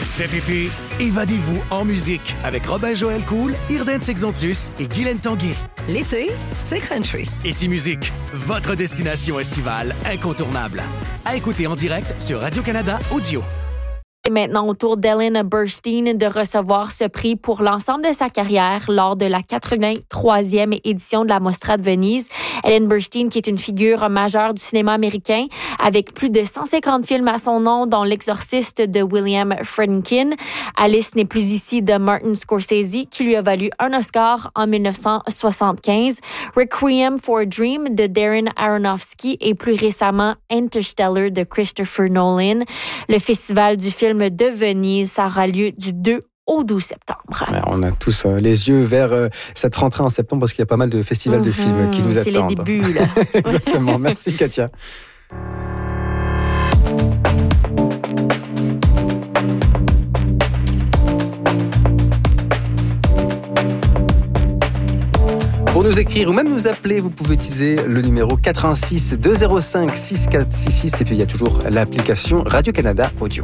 Cet été, évadez-vous en musique avec Robin-Joël Cool, Irden Sexontus et Guylaine Tanguay. L'été, c'est country. Ici Musique, votre destination estivale incontournable. À écouter en direct sur Radio-Canada Audio. C'est maintenant au tour d'Ellen Burstyn de recevoir ce prix pour l'ensemble de sa carrière lors de la 83e édition de la Mostra de Venise. Ellen Burstyn, qui est une figure majeure du cinéma américain, avec plus de 150 films à son nom, dont L'Exorciste de William Friedkin, Alice n'est plus ici de Martin Scorsese, qui lui a valu un Oscar en 1975, Requiem for a Dream de Darren Aronofsky et plus récemment Interstellar de Christopher Nolan. Le festival du film de Venise, ça aura lieu du 2 au 12 septembre. Ouais, on a tous les yeux vers cette rentrée en septembre parce qu'il y a pas mal de festivals de films qui nous attendent. C'est les débuts, là. Exactement. Merci, Katia. Pour nous écrire ou même nous appeler, vous pouvez utiliser le numéro 86 205 6466 et puis il y a toujours l'application Radio-Canada Audio.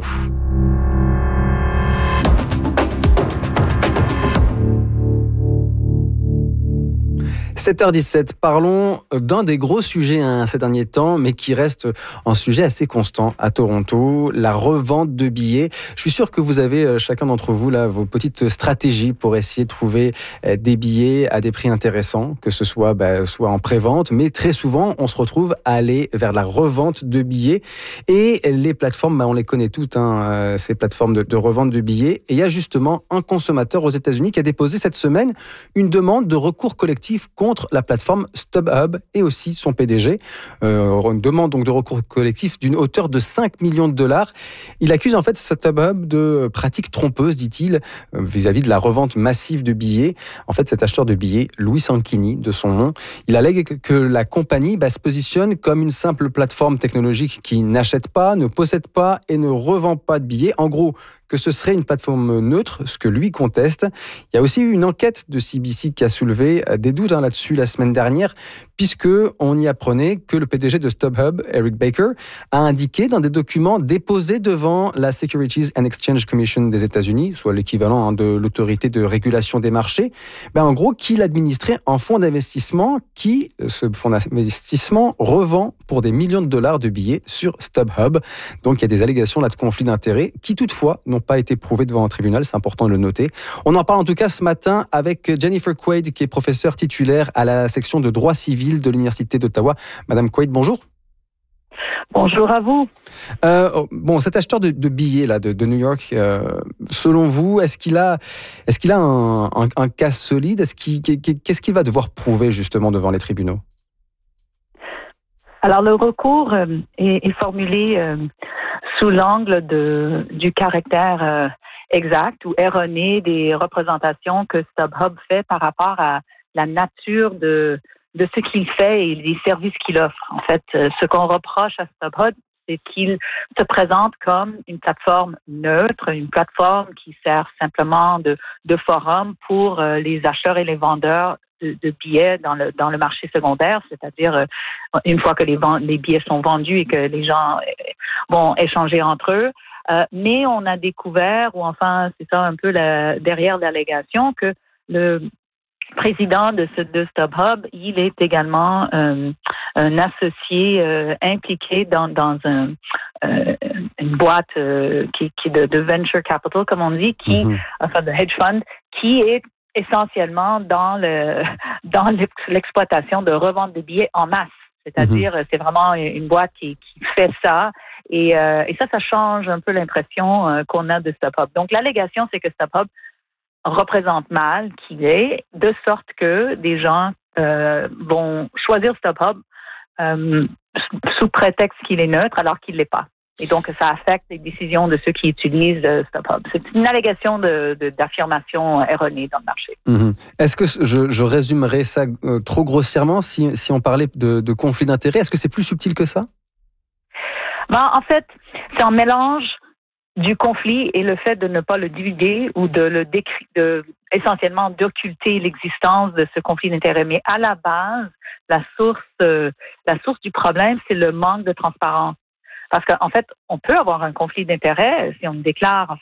7h17, parlons d'un des gros sujets ces derniers temps, mais qui reste un sujet assez constant à Toronto, la revente de billets. Je suis sûr que vous avez, chacun d'entre vous, là, vos petites stratégies pour essayer de trouver des billets à des prix intéressants, que ce soit, soit en pré-vente, mais très souvent, on se retrouve à aller vers la revente de billets. Et les plateformes, on les connaît toutes, ces plateformes de revente de billets. Et il y a justement un consommateur aux États-Unis qui a déposé cette semaine une demande de recours collectif contre la plateforme StubHub et aussi son PDG. Une demande donc de recours collectif d'une hauteur de 5 millions de dollars. Il accuse en fait StubHub de pratiques trompeuses, dit-il, vis-à-vis de la revente massive de billets. En fait, cet acheteur de billets, Louis Sanchini, de son nom, il allègue que la compagnie se positionne comme une simple plateforme technologique qui n'achète pas, ne possède pas et ne revend pas de billets. En gros, que ce serait une plateforme neutre, ce que lui conteste. Il y a aussi eu une enquête de CBC qui a soulevé des doutes là-dessus la semaine dernière, puisqu'on y apprenait que le PDG de StubHub, Eric Baker, a indiqué dans des documents déposés devant la Securities and Exchange Commission des États-Unis, soit l'équivalent de l'autorité de régulation des marchés, en gros, qu'il administrait un fonds d'investissement qui, ce fonds d'investissement, revend pour des millions de dollars de billets sur StubHub. Donc il y a des allégations là de conflit d'intérêts qui toutefois n'ont pas été prouvées devant un tribunal, c'est important de le noter. On en parle en tout cas ce matin avec Jennifer Quaid, qui est professeure titulaire à la section de droit civil de l'Université d'Ottawa. Madame Quaid, bonjour. Bonjour à vous. Cet acheteur de billets là, de New York, selon vous, est-ce qu'il a un cas solide? Qu'est-ce qu'il va devoir prouver justement devant les tribunaux? Alors, le recours est formulé sous l'angle du caractère exact ou erroné des représentations que StubHub fait par rapport à la nature de ce qu'il fait et les services qu'il offre. En fait, ce qu'on reproche à StubHub, c'est qu'il se présente comme une plateforme neutre, une plateforme qui sert simplement de forum pour les acheteurs et les vendeurs de billets dans le marché secondaire, c'est-à-dire une fois que les billets sont vendus et que les gens vont échanger entre eux. Mais on a découvert, ou enfin c'est ça un peu derrière l'allégation, que le président de StubHub, il est également un associé impliqué dans une boîte qui de venture capital, comme on dit, enfin de hedge fund, qui est essentiellement dans l'exploitation de revente de billets en masse. C'est-à-dire, c'est vraiment une boîte qui fait ça. Et ça change un peu l'impression qu'on a de StubHub. Donc, l'allégation, c'est que StubHub représente mal qui est, de sorte que des gens vont choisir StubHub sous prétexte qu'il est neutre alors qu'il ne l'est pas. Et donc, ça affecte les décisions de ceux qui utilisent StubHub. C'est une allégation d'affirmation erronée dans le marché. Est-ce que je résumerais ça trop grossièrement si on parlait de conflit d'intérêts? Est-ce que c'est plus subtil que ça? En fait, c'est un mélange du conflit et le fait de ne pas le divulguer ou essentiellement d'occulter l'existence de ce conflit d'intérêts. Mais à la base, la source du problème, c'est le manque de transparence. Parce qu'en fait, on peut avoir un conflit d'intérêts si on déclare